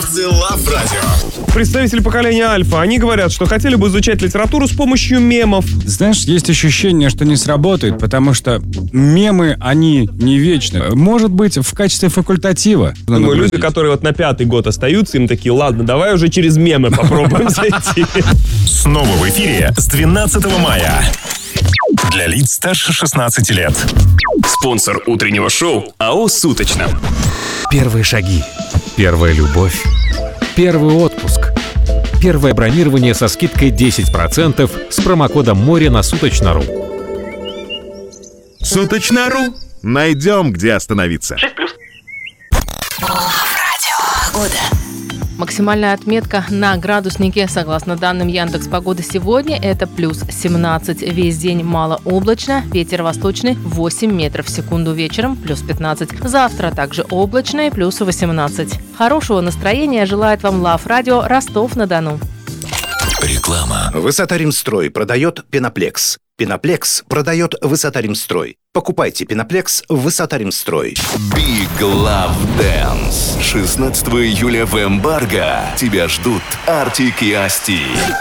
The Love Radio. Представители поколения Альфа, они говорят, что хотели бы изучать литературу с помощью мемов. Знаешь, есть ощущение, что не сработает, потому что мемы, они не вечны. Может быть, в качестве факультатива. Думаю, люди, которые вот на 5-й год остаются, им такие: ладно, давай уже через мемы попробуем зайти. Снова в эфире с 12 мая. Для лиц старше 16 лет. Спонсор утреннего шоу АО «Суточно». Первые шаги. Первая любовь. Первый отпуск. Первое бронирование со скидкой 10% с промокодом «Море» на Суточно.ру. Суточно.ру. Найдем, где остановиться. Максимальная отметка на градуснике, согласно данным Яндекс.Погоды, сегодня это плюс 17. Весь день малооблачно, ветер восточный 8 метров в секунду, вечером плюс 15. Завтра также облачно и плюс 18. Хорошего настроения желает вам Love Radio Ростов-на-Дону. Реклама. Высота-Римстрой продает Пеноплекс. Пеноплекс продает Высота-Римстрой. Покупайте Пеноплекс в Высота-Римстрой. Big Love Dance. 16 июля в Эмбарго. Тебя ждут Артик и Асти.